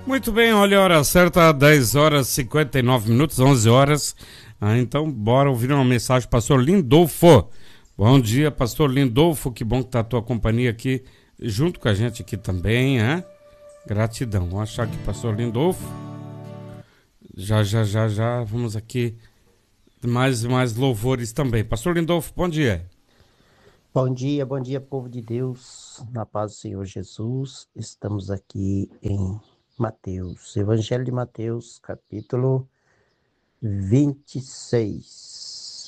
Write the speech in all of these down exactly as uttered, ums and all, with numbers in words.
Muito bem, olha a hora certa, dez horas e cinquenta e nove minutos, onze horas. Ah, então, bora ouvir uma mensagem, pastor Lindolfo. Bom dia, pastor Lindolfo, que bom que tá a tua companhia aqui, junto com a gente aqui também, hein? Gratidão. Vamos achar aqui, pastor Lindolfo. Já, já, já, já, vamos aqui, mais mais louvores também. Pastor Lindolfo, bom dia. Bom dia, bom dia, povo de Deus, na paz do Senhor Jesus. Estamos aqui em Mateus, Evangelho de Mateus, capítulo vinte e seis.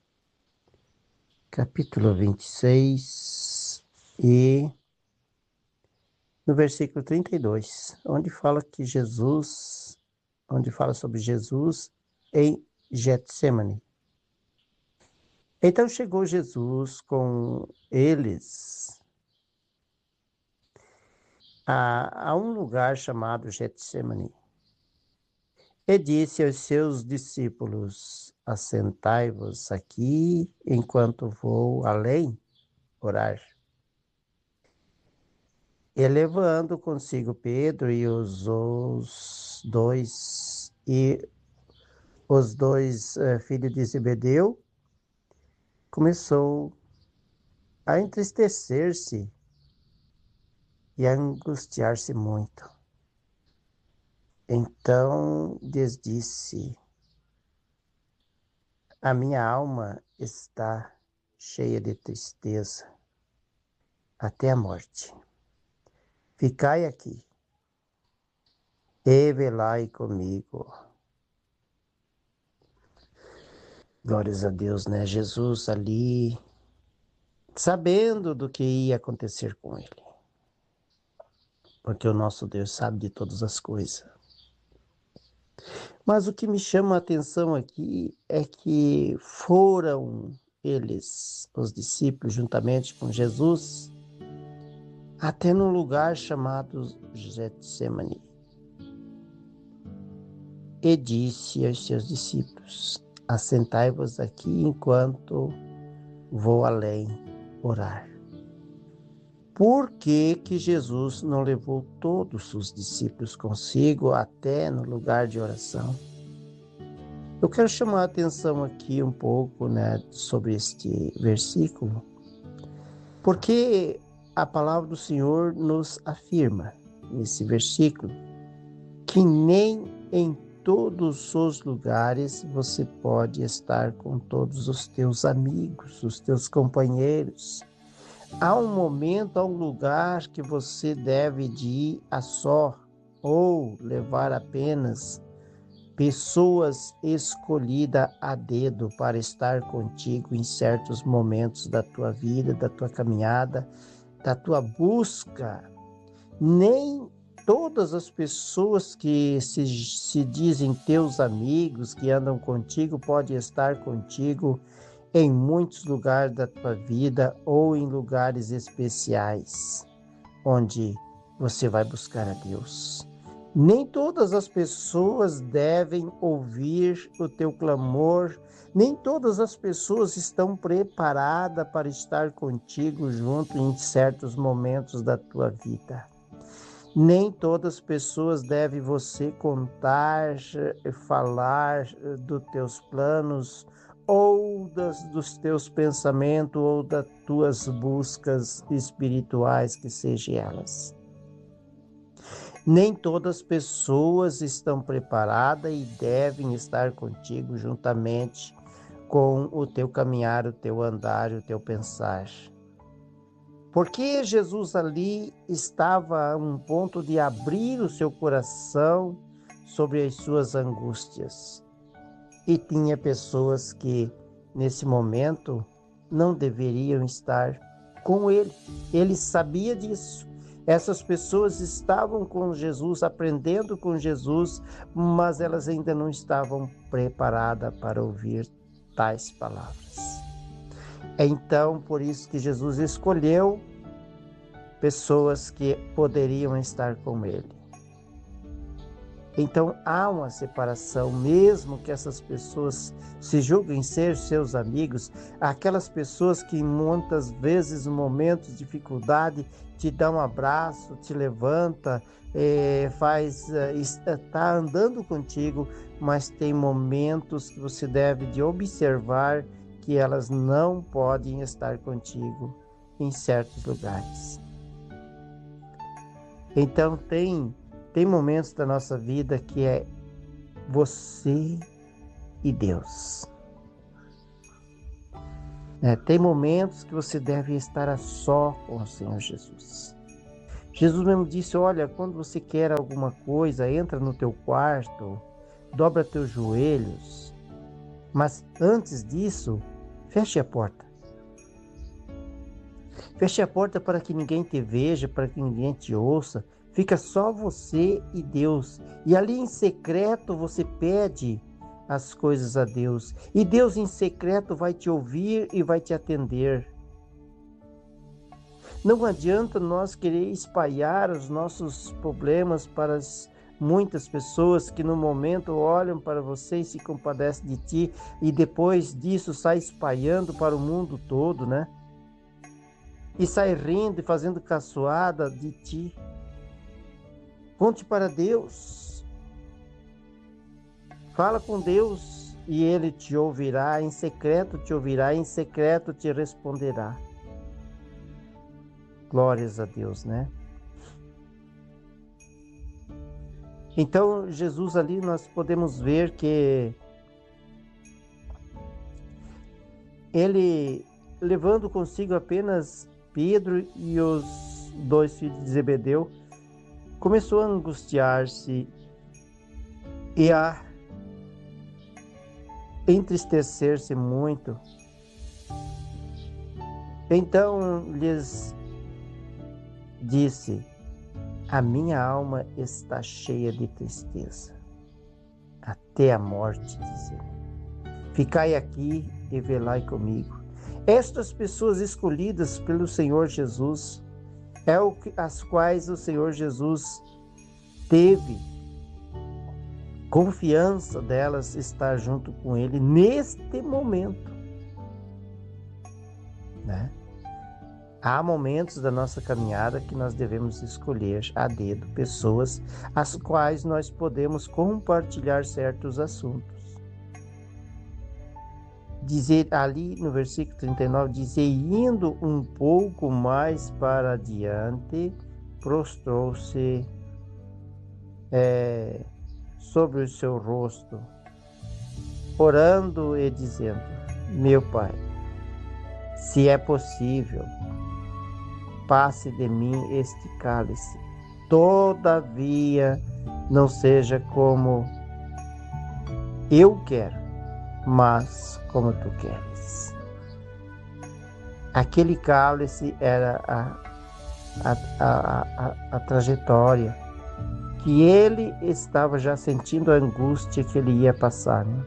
Capítulo vinte e seis e no versículo trinta e dois, onde fala que Jesus, onde fala sobre Jesus em Getsemane. Então chegou Jesus com eles a, a um lugar chamado Getsemane e disse aos seus discípulos: assentai-vos aqui enquanto vou além orar. E levando consigo Pedro e os, os dois e os dois uh, filhos de Zebedeu, começou a entristecer-se e a angustiar-se muito. Então lhes disse: a minha alma está cheia de tristeza até a morte. Ficai aqui e velai comigo. Glórias a Deus, né? Jesus ali, sabendo do que ia acontecer com ele. Porque o nosso Deus sabe de todas as coisas. Mas o que me chama a atenção aqui é que foram eles, os discípulos, juntamente com Jesus, até num lugar chamado Getsemane. E disse aos seus discípulos: assentai-vos aqui enquanto vou além orar. Por que que Jesus não levou todos os discípulos consigo até no lugar de oração? Eu quero chamar a atenção aqui um pouco, né, sobre este versículo, porque a palavra do Senhor nos afirma, nesse versículo, que nem em todos os lugares você pode estar com todos os teus amigos, os teus companheiros. Há um momento, há um lugar que você deve de ir a só, ou levar apenas pessoas escolhidas a dedo para estar contigo em certos momentos da tua vida, da tua caminhada, da tua busca. Nem todas as pessoas que se, se dizem teus amigos, que andam contigo, podem estar contigo em muitos lugares da tua vida ou em lugares especiais, onde você vai buscar a Deus. Nem todas as pessoas devem ouvir o teu clamor, nem todas as pessoas estão preparadas para estar contigo junto em certos momentos da tua vida. Nem todas as pessoas devem você contar, falar dos teus planos, ou das, dos teus pensamentos, ou das tuas buscas espirituais, que sejam elas. Nem todas as pessoas estão preparadas e devem estar contigo juntamente com o teu caminhar, o teu andar, o teu pensar. Porque Jesus ali estava a um ponto de abrir o seu coração sobre as suas angústias. E tinha pessoas que, nesse momento, não deveriam estar com ele. Ele sabia disso. Essas pessoas estavam com Jesus, aprendendo com Jesus, mas elas ainda não estavam preparadas para ouvir tais palavras. É então por isso que Jesus escolheu pessoas que poderiam estar com ele. Então há uma separação, mesmo que essas pessoas se julguem ser seus amigos, aquelas pessoas que muitas vezes, em momentos de dificuldade, te dão um abraço, te levanta, é, faz, está andando contigo, mas tem momentos que você deve de observar que elas não podem estar contigo em certos lugares. Então tem Tem momentos da nossa vida que é você e Deus. É, tem momentos que você deve estar a só com o Senhor Jesus. Jesus mesmo disse, olha, quando você quer alguma coisa, entra no teu quarto, dobra teus joelhos, mas antes disso, feche a porta. Feche a porta para que ninguém te veja, para que ninguém te ouça. Fica só você e Deus. E ali em secreto você pede as coisas a Deus. E Deus em secreto vai te ouvir e vai te atender. Não adianta nós querer espalhar os nossos problemas para as muitas pessoas que no momento olham para você e se compadecem de ti. E depois disso sai espalhando para o mundo todo, né? E sai rindo e fazendo caçoada de ti. Conte para Deus. Fala com Deus e Ele te ouvirá, em secreto te ouvirá, em secreto te responderá. Glórias a Deus, né? Então, Jesus ali nós podemos ver que Ele, levando consigo apenas Pedro e os dois filhos de Zebedeu, começou a angustiar-se e a entristecer-se muito. Então lhes disse, a minha alma está cheia de tristeza, até a morte, dizendo. Ficai aqui e velai comigo. Estas pessoas escolhidas pelo Senhor Jesus, é o que, as quais o Senhor Jesus teve confiança delas estar junto com Ele neste momento, né? Há momentos da nossa caminhada que nós devemos escolher a dedo pessoas as quais nós podemos compartilhar certos assuntos. Dizer ali no versículo trinta e nove, dizer, indo um pouco mais para adiante, prostrou-se é, sobre o seu rosto, orando e dizendo, meu Pai, se é possível, passe de mim este cálice, todavia não seja como eu quero, mas como tu queres. Aquele cálice era a, a, a, a, a trajetória que ele estava já sentindo a angústia que ele ia passar, né?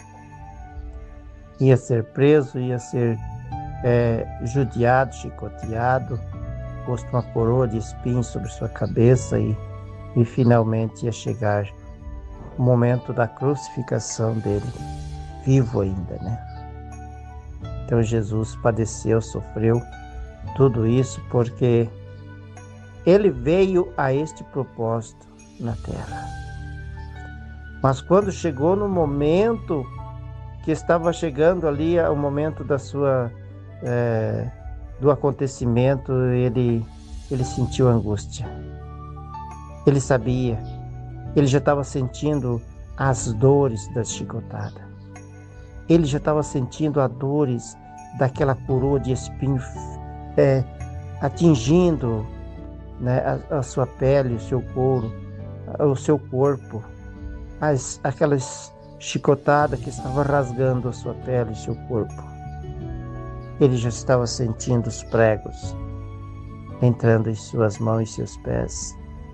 Ia ser preso, ia ser é, judiado, chicoteado, posto uma coroa de espinhos sobre sua cabeça e, e finalmente ia chegar o momento da crucificação dele, vivo ainda, né? Então Jesus padeceu, sofreu tudo isso porque ele veio a este propósito na terra. Mas quando chegou no momento que estava chegando ali, o momento da sua é, do acontecimento, ele ele sentiu angústia. Ele sabia, ele já estava sentindo as dores da chicotada. Ele já estava sentindo as dores daquela coroa de espinho é, atingindo, né, a, a sua pele, o seu couro, o seu corpo, as, aquelas chicotadas que estavam rasgando a sua pele e seu corpo. Ele já estava sentindo os pregos entrando em suas mãos e seus pés.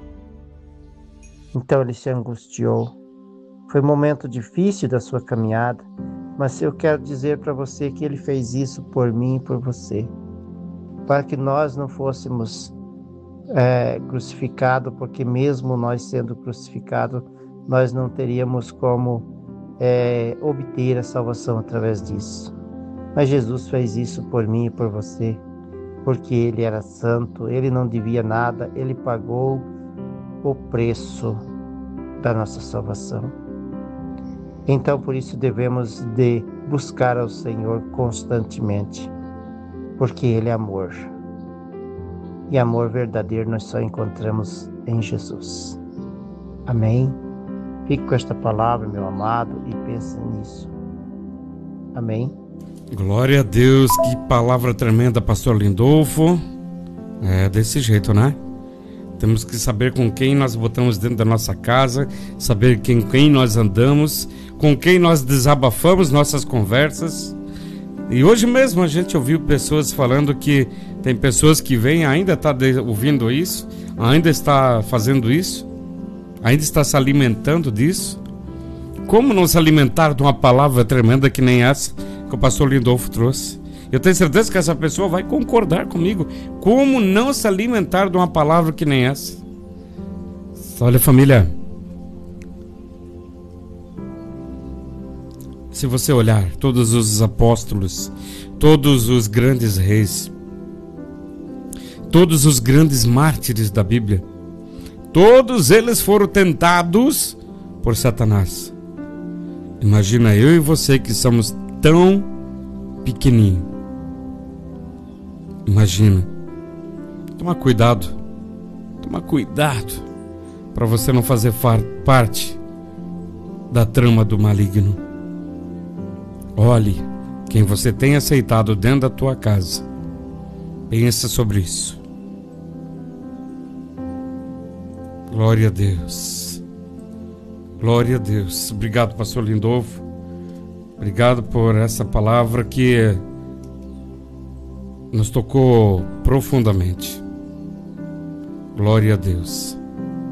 Então ele se angustiou. Foi um momento difícil da sua caminhada, mas eu quero dizer para você que ele fez isso por mim e por você, para que nós não fôssemos é, crucificados, porque mesmo nós sendo crucificados, nós não teríamos como é, obter a salvação através disso. Mas Jesus fez isso por mim e por você, porque Ele era santo, Ele não devia nada, Ele pagou o preço da nossa salvação. Então, por isso devemos de buscar ao Senhor constantemente, porque Ele é amor. E amor verdadeiro nós só encontramos em Jesus. Amém? Fique com esta palavra, meu amado, e pense nisso. Amém? Glória a Deus, que palavra tremenda, pastor Lindolfo. É desse jeito, né? Temos que saber com quem nós botamos dentro da nossa casa, saber com quem nós andamos, com quem nós desabafamos nossas conversas. E hoje mesmo a gente ouviu pessoas falando que tem pessoas que vêm, ainda está ouvindo isso, ainda está fazendo isso, ainda está se alimentando disso. Como não se alimentar de uma palavra tremenda que nem essa que o pastor Lindolfo trouxe? Eu tenho certeza que essa pessoa vai concordar comigo. Como não se alimentar de uma palavra que nem essa? Olha, família, se você olhar todos os apóstolos, todos os grandes reis, todos os grandes mártires da Bíblia, todos eles foram tentados por Satanás. Imagina eu e você que somos tão pequenininhos. Imagina. Toma cuidado. Toma cuidado para você não fazer parte da trama do maligno. Olhe quem você tem aceitado dentro da tua casa. Pensa sobre isso. Glória a Deus. Glória a Deus. Obrigado, pastor Lindolfo. Obrigado por essa palavra que nos tocou profundamente. Glória a Deus.